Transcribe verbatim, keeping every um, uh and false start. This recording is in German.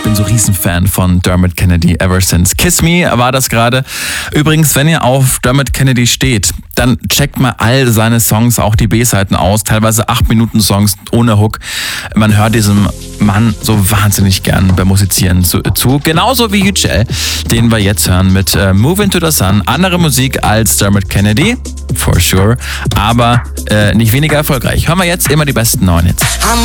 Bin so Riesenfan von Dermot Kennedy, Ever Since Kiss Me war das gerade. Übrigens, wenn ihr auf Dermot Kennedy steht, dann checkt mal all seine Songs, auch die B-Seiten aus, teilweise acht Minuten Songs ohne Hook. Man hört diesem Mann so wahnsinnig gern beim Musizieren zu. zu. Genauso wie U G L, den wir jetzt hören mit äh, Move Into the Sun. Andere Musik als Dermot Kennedy, for sure, aber äh, nicht weniger erfolgreich. Hören wir jetzt immer die besten neuen Hits.